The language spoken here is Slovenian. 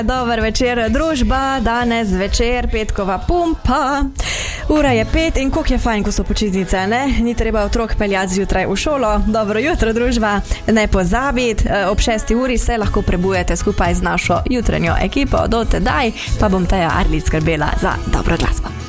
Dober večer, družba, danes večer, petkova pumpa. Ura je 5 in koliko je fajn, ko so počitnice, ne? Ni treba otrok peljati zjutraj v šolo. Dobro jutro, družba. Ne pozabiti, ob 6. uri se lahko prebujete skupaj z našo jutranjo ekipo. Do tedaj pa bom Teja Arlič skrbela za dobro glasbo.